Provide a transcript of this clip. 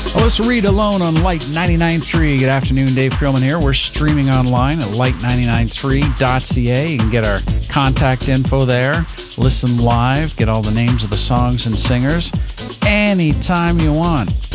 Well, let's read alone on Light 99.3. Good afternoon, Dave Creelman here. We're streaming online at light993.ca. You can get our contact info there, listen live, get all the names of the songs and singers anytime you want.